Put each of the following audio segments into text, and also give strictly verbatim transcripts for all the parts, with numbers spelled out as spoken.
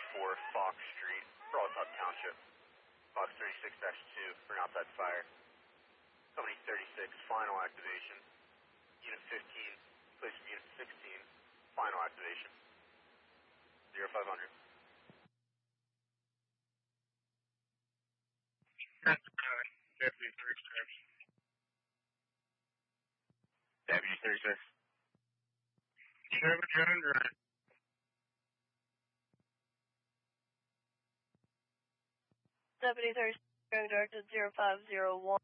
seventy-four Fox Street, Broadtop Township. Fox thirty-six dash two for an outside fire. Company thirty-six, final activation. Unit fifteen, place from Unit sixteen, final activation. zero five hundred. Deputy thirty-six. Deputy thirty-six. seven hundred. Deputy thirty-six, going directed zero five zero one.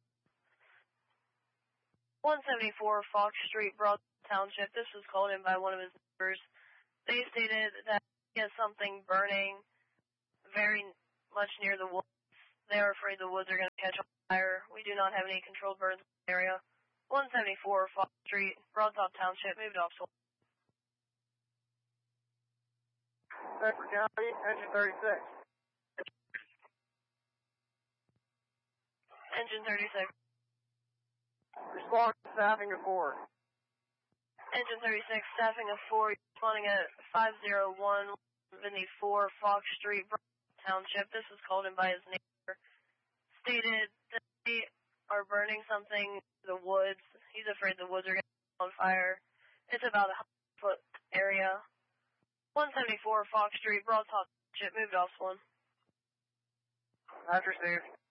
one seventy-four Fox Street, Broad Township. This was called in by one of his neighbors. They stated that he has something burning very much near the woods. They are afraid the woods are going to catch on fire. We do not have any controlled burns in the area. one seventy-four Fox Street, Broadtop Township, moved off to Bedford County, engine thirty-six. Engine thirty-six. Respond to staffing of four. Engine thirty-six, staffing of four, responding at five zero one seventy-four Fox Street, Broadtop Township. This was called in by his neighbor. Stated that they are burning something in the woods. He's afraid the woods are going to catch on fire. It's about a hundred foot area. one seventy-four Fox Street, Broadtop Township, moved off one. That's received.